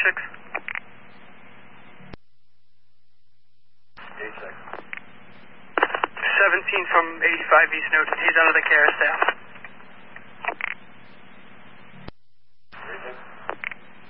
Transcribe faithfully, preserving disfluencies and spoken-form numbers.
six. eighty-six. seventeen from eighty-five East Newton. He's under the care of staff.